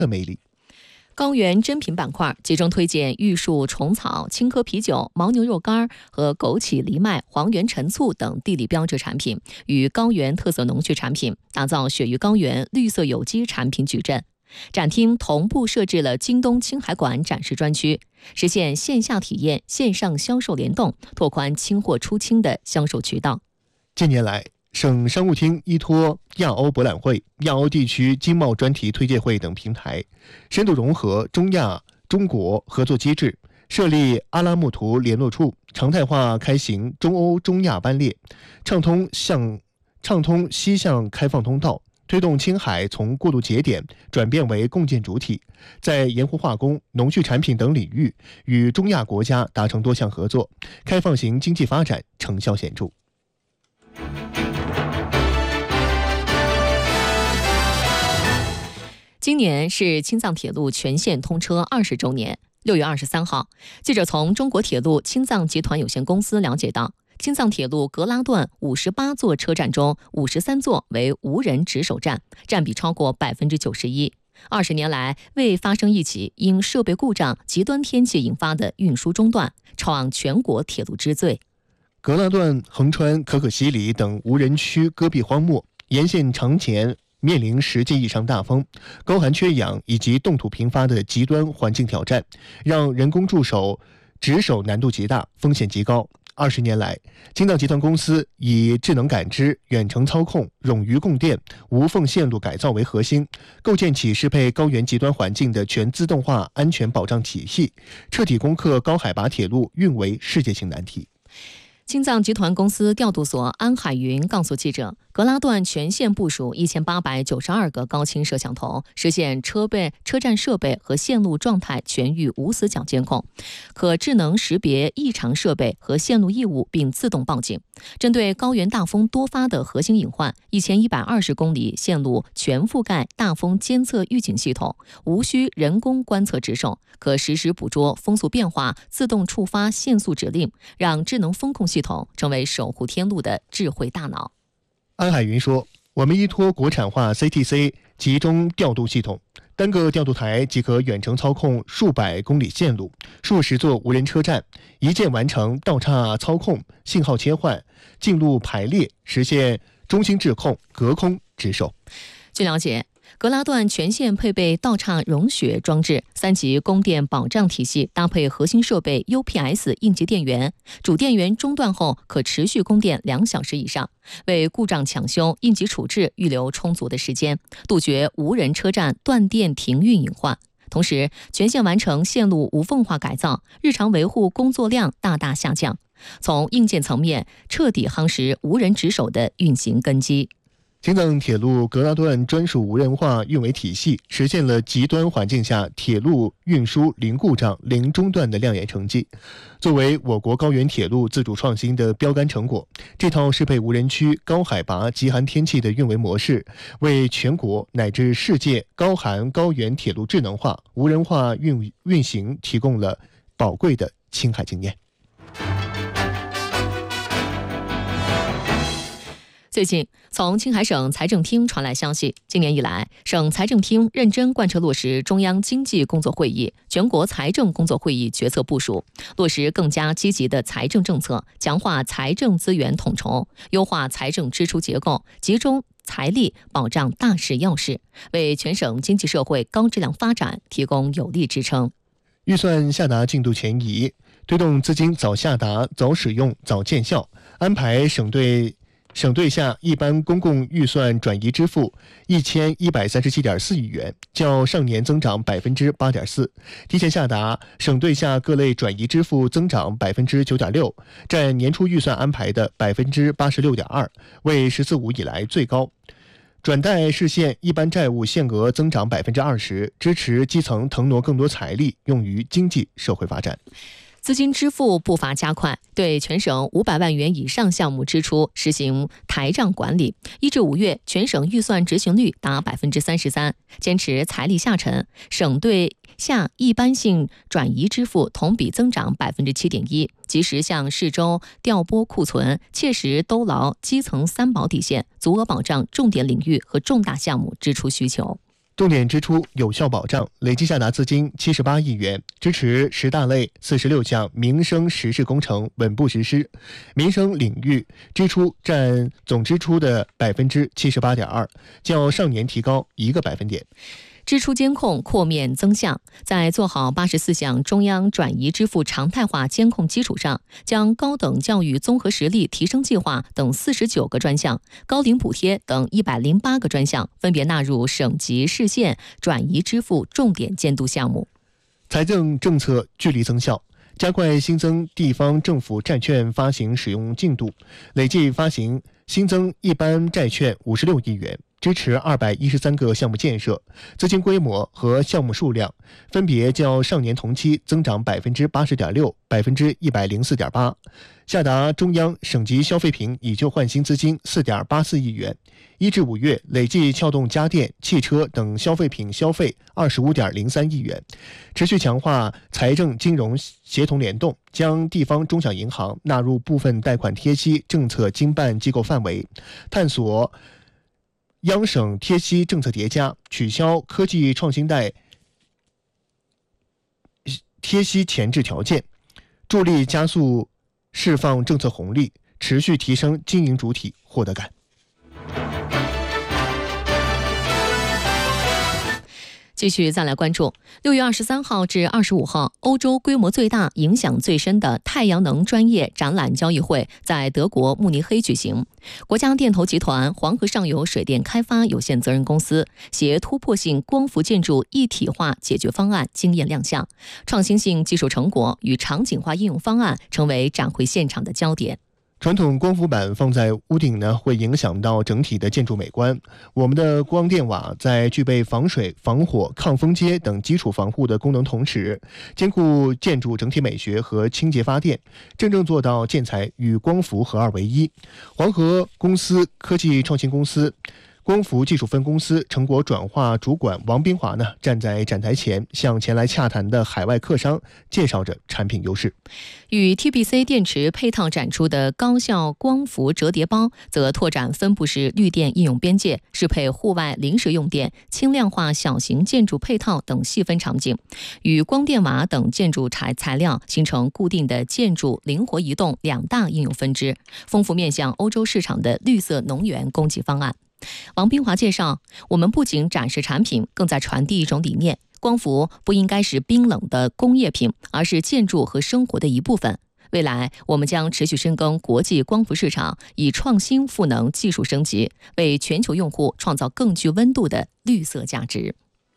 的魅力。 高原珍品板块集中推荐玉树虫草、青稞啤酒、牦牛肉干和枸杞藜麦、黄原陈醋等地理标志产品，与高原特色农畜产品，打造雪域高原绿色有机产品矩阵。展厅同步设置了京东青海馆展示专区，实现线下体验、线上销售联动，拓宽清货出清的销售渠道。 近年来，省商务厅依托亚欧博览会、亚欧地区经贸专题推介会等平台，深度融合中亚、中国合作机制，设立阿拉木图联络处，常态化开行中欧中亚班列，畅通西向开放通道，推动青海从过渡节点转变为共建主体，在盐湖化工、农畜产品等领域与中亚国家达成多项合作，开放型经济发展成效显著。 今年是青藏铁路全线通车20周年。6月23号，记者从中国铁路青藏集团有限公司了解到，青藏铁路格拉段58座车站中53座为无人值守站，占比超过91%。20年来，未发生一起因设备故障、极端天气引发的运输中断，创全国铁路之最。 格拉段横穿可可西里等无人区戈壁荒漠，沿线常年面临实际异常大风、高寒缺氧以及冻土频发的极端环境挑战，让人工驻守值守难度极大，风险极高。20年来，青藏集团公司以智能感知、远程操控、冗余供电、无缝线路改造为核心，构建起适配高原极端环境的全自动化安全保障体系，彻底攻克高海拔铁路运维世界性难题。 青藏集团公司调度所安海云告诉记者，格拉段全线部署1892个高清摄像头，实现车站设备和线路状态全域无死角监控，可智能识别异常设备和线路异物并自动报警。针对高原大风多发的核心隐患，1120公里线路全覆盖大风监测预警系统，无需人工观测值守，可实时捕捉风速变化，自动触发限速指令，让智能风控系统成为守护天路的智慧大脑。 安海云说，我们依托国产化 CTC 集中调度系统，单个调度台即可远程操控数百公里线路、数十座无人车站，一键完成道岔操控、信号切换、进路排列，实现中心质控、隔空值守。 据了解，格拉段全线配备道岔融雪装置，3级供电保障体系，搭配核心设备 UPS 应急电源，主电源中断后可持续供电2小时以上，为故障抢修、应急处置预留充足的时间，杜绝无人车站断电停运隐患。同时，全线完成线路无缝化改造，日常维护工作量大大下降。从硬件层面彻底夯实无人值守的运行根基。 青藏铁路格拉段专属无人化运维体系实现了极端环境下铁路运输零故障、零中断的亮眼成绩。作为我国高原铁路自主创新的标杆成果，这套适配无人区、高海拔、极寒天气的运维模式，为全国乃至世界高寒高原铁路智能化、无人化运行提供了宝贵的青海经验。 最近，从青海省财政厅传来消息，今年以来，省财政厅认真贯彻落实中央经济工作会议、全国财政工作会议决策部署，落实更加积极的财政政策，强化财政资源统筹，优化财政支出结构，集中财力保障大事要事，为全省经济社会高质量发展提供有力支撑。 预算下达进度前移，推动资金早下达、早使用、早见效，安排省对下一般公共预算转移支付1137.4亿元，较上年增长8.4%，提前下达省对下各类转移支付增长9.6%，占年初预算安排的86.2%，为“十四五”以来最高。转贷实现一般债务限额增长20%，支持基层腾挪更多财力用于经济社会发展。 资金支付步伐加快，对全省500万元以上项目支出实行台账管理。1至5月，全省预算执行率达33%，坚持财力下沉，省对下一般性转移支付同比增长7.1%，及时向市州调拨库存，切实兜牢基层三保底线，足额保障重点领域和重大项目支出需求。 重点支出有效保障，累计下达资金78亿元，支持10大类46项民生实事工程稳步实施，民生领域支出占总支出的78.2%，较上年提高1个百分点。 支出监控扩面增项，在做好84项中央转移支付常态化监控基础上，将高等教育综合实力提升计划等49个专项、高龄补贴等108个专项分别纳入省级市县转移支付重点监督项目。 财政政策聚力增效，加快新增地方政府债券发行使用进度，累计发行新增一般债券56亿元，支持213个项目建设，资金规模和项目数量分别较上年同期增长80.6%、104.8%，下达中央省级消费品以旧换新资金4.84亿元。1至5月累计撬动家电、汽车等消费品消费25.03亿元，持续强化财政金融协同联动，将地方中小银行纳入部分贷款贴息政策经办机构范围，探索央省贴息政策叠加，取消科技创新贷贴息前置条件，助力加速释放政策红利，持续提升经营主体获得感。 继续再来关注6月23号至25号，欧洲规模最大、影响最深的太阳能专业展览交易会在德国慕尼黑举行。国家电投集团黄河上游水电开发有限责任公司携突破性光伏建筑一体化解决方案惊艳亮相，创新性技术成果与场景化应用方案成为展会现场的焦点。 传统光伏板放在屋顶呢，会影响到整体的建筑美观。我们的光电瓦在具备防水、防火、抗风阶等基础防护的功能同时，兼顾建筑整体美学和清洁发电，真正做到建材与光伏合二为一。黄河公司科技创新公司光伏技术分公司成果转化主管王斌华呢，站在展台前，向前来洽谈的海外客商介绍着产品优势。 与 TBC 电池配套展出的高效光伏折叠包，则拓展分布式绿电应用边界，适配户外临时用电、轻量化小型建筑配套等细分场景，与光电瓦等建筑材料形成固定的建筑灵活移动两大应用分支，丰富面向欧洲市场的绿色能源供给方案。王斌华介绍，我们不仅展示产品，更在传递一种理念：光伏不应该是冰冷的工业品，而是建筑和生活的一部分。未来，我们将持续深耕国际光伏市场，以创新赋能技术升级，为全球用户创造更具温度的绿色价值。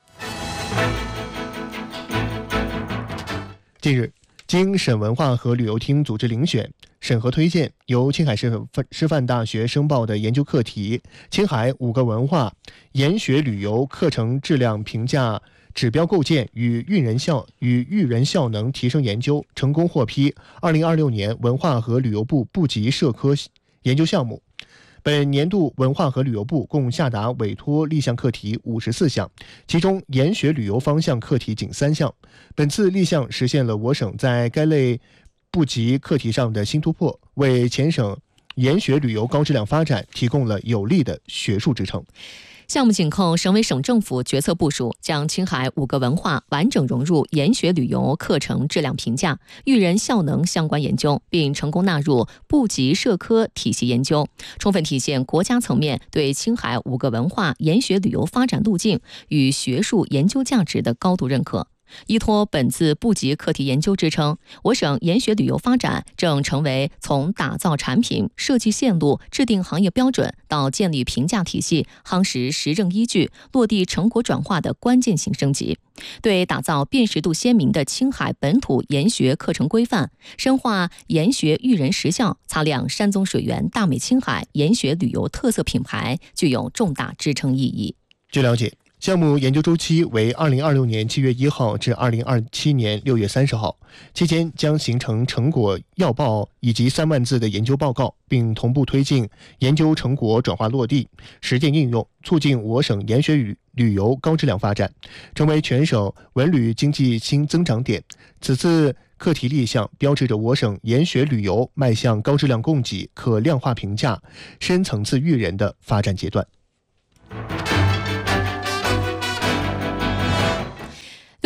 近日，经省文化和旅游厅组织遴选、审核推荐，由青海师范大学申报的研究课题《青海5个文化研学旅游课程质量评价指标构建与育人效能提升研究》成功获批2026年文化和旅游部部级社科研究项目。本年度文化和旅游部共下达委托立项课题54项，其中研学旅游方向课题仅3项。本次立项实现了我省在该类部级课题上的新突破，为全省研学旅游高质量发展提供了有力的学术支撑。 项目紧扣省委省政府决策部署，将青海5个文化完整融入研学旅游课程质量评价、育人效能相关研究，并成功纳入部级社科体系研究，充分体现国家层面对青海5个文化研学旅游发展路径与学术研究价值的高度认可。依托本次部级课题研究支撑，我省研学旅游发展正成为从打造产品、设计线路、制定行业标准到建立评价体系、夯实实证依据、落地成果转化的关键性升级。对打造辨识度鲜明的青海本土研学课程规范，深化研学育人实效，擦亮山宗水源大美青海研学旅游特色品牌，具有重大支撑意义。 据了解，项目研究周期为2026年7月1号至2027年6月30号，期间将形成成果要报以及3万字的研究报告，并同步推进研究成果转化落地、实践应用，促进我省研学旅游高质量发展，成为全省文旅经济新增长点。此次课题立项标志着我省研学旅游迈向高质量供给、可量化评价、深层次育人的发展阶段。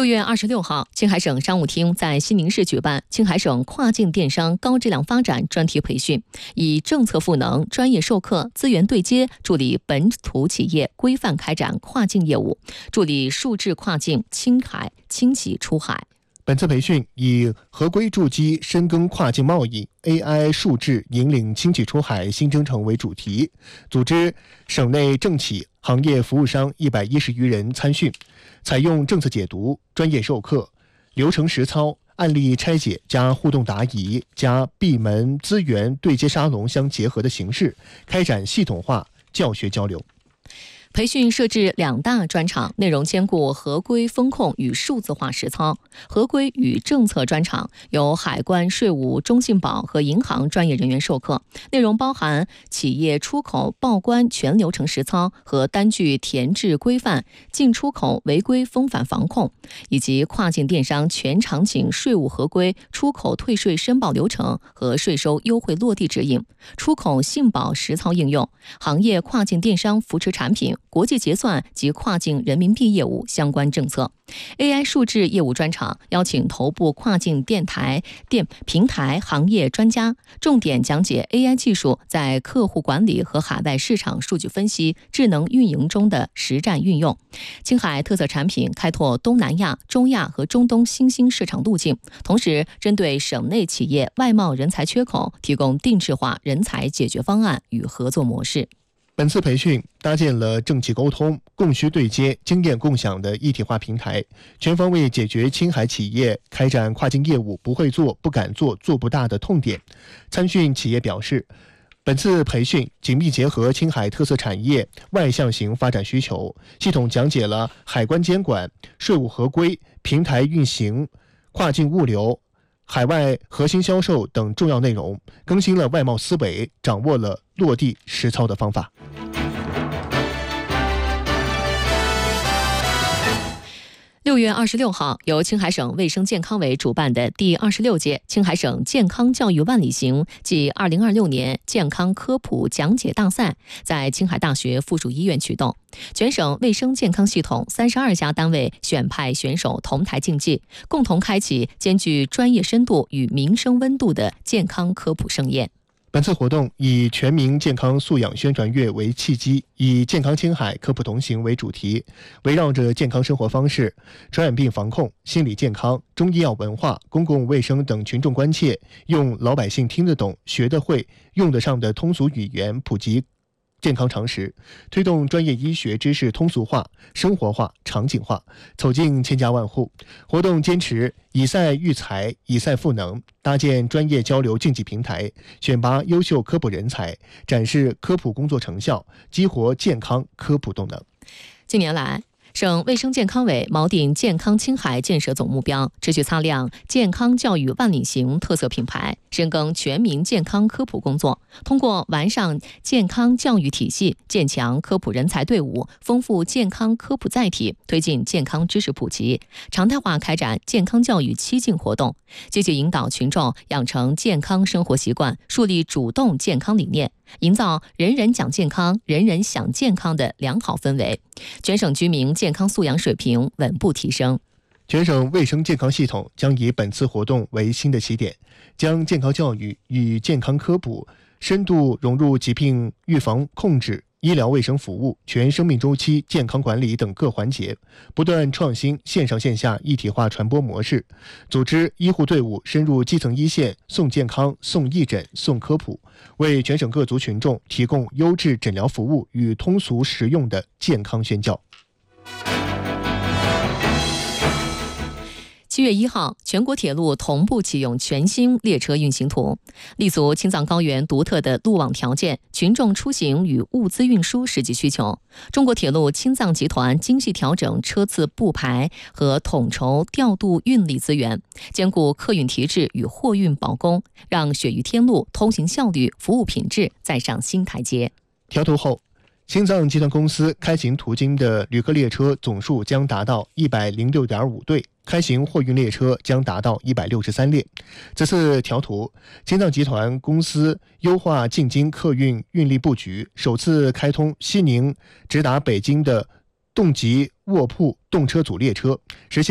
6月26号，青海省商务厅在西宁市举办青海省跨境电商高质量发展专题培训，以政策赋能、专业授课、资源对接，助力本土企业规范开展跨境业务，助力数字跨境青海轻企出海。 本次培训以合规筑基、深耕跨境贸易、AI 数字引领轻企出海新征程为主题，组织省内政企、行业服务商110余人参训，采用政策解读、专业授课、流程实操、案例拆解加互动答疑加闭门资源对接沙龙相结合的形式，开展系统化教学交流。 培训设置2大专场，内容兼顾合规风控与数字化实操。合规与政策专场由海关、税务、中信保和银行专业人员授课，内容包含企业出口报关全流程实操和单据填制规范、进出口违规风返防控，以及跨境电商全场景税务合规、出口退税申报流程和税收优惠落地指引、出口信保实操应用、行业跨境电商扶持产品、国际结算及跨境人民币业务相关政策。AI 数字业务专场邀请头部跨境平台行业专家，重点讲解 AI 技术在客户管理和海外市场数据分析、智能运营中的实战运用。青海特色产品开拓东南亚、中亚和中东新兴市场路径，同时针对省内企业外贸人才缺口，提供定制化人才解决方案与合作模式。 本次培训搭建了政企沟通、供需对接、经验共享的一体化平台，全方位解决青海企业开展跨境业务不会做、不敢做、做不大的痛点。参训企业表示，本次培训紧密结合青海特色产业外向型发展需求，系统讲解了海关监管、税务合规、平台运行、跨境物流、海外核心销售等重要内容，更新了外贸思维，掌握了落地实操的方法。 6月26号，由青海省卫生健康委主办的第26届青海省健康教育万里行暨2026年健康科普讲解大赛在青海大学附属医院启动。全省卫生健康系统32家单位选派选手同台竞技，共同开启兼具专业深度与民生温度的健康科普盛宴。 本次活动以全民健康素养宣传月为契机，以健康青海科普同行为主题，围绕着健康生活方式、传染病防控、心理健康、中医药文化、公共卫生等群众关切，用老百姓听得懂、学得会、用得上的通俗语言普及健康常识，推动专业医学知识通俗化、生活化、场景化，走进千家万户。活动坚持以赛育才、以赛赋能，搭建专业交流竞技平台，选拔优秀科普人才，展示科普工作成效，激活健康科普动能。 近年来，省卫生健康委锚定健康青海建设总目标，持续擦亮健康教育万里行特色品牌，深耕全民健康科普工作，通过完善健康教育体系，建强科普人才队伍，丰富健康科普载体，推进健康知识普及，常态化开展健康教育7进活动，积极引导群众养成健康生活习惯，树立主动健康理念，营造人人讲健康、人人享健康的良好氛围，全省居民健康素养水平稳步提升。 全省卫生健康系统将以本次活动为新的起点，将健康教育与健康科普深度融入疾病预防控制、医疗卫生服务、全生命周期健康管理等各环节，不断创新线上线下一体化传播模式，组织医护队伍深入基层一线，送健康、送义诊、送科普，为全省各族群众提供优质诊疗服务与通俗实用的健康宣教。 7月1号，全国铁路同步启用全新列车运行图，立足青藏高原独特的路网条件、群众出行与物资运输实际需求，中国铁路青藏集团精细调整车次布排和统筹调度运力资源，兼顾客运提质与货运保供，让雪域天路通行效率、服务品质再上新台阶。 调图后，青藏集团公司开行途经的旅客列车总数将达到106.5对，开行货运列车将达到163列。此次调图，青藏集团公司优化进京客运运力布局，首次开通西宁直达北京的动级卧铺动车组列车，实现